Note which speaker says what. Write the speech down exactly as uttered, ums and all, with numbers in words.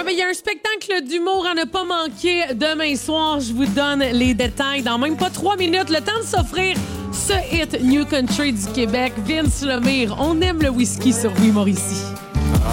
Speaker 1: mais il y a un spectacle d'humour à ne pas manquer demain soir. Je vous donne les détails dans même pas trois minutes. Le temps de s'offrir ce hit New Country du Québec. Vince Lemire, on aime le whisky sur Oui Mauricie.